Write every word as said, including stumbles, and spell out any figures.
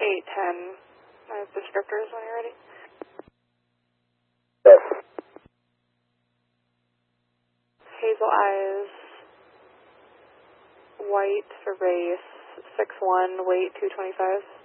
eight ten. I have descriptors when you're ready. Yes. Hazel eyes, white for race, six one, weight two twenty-five.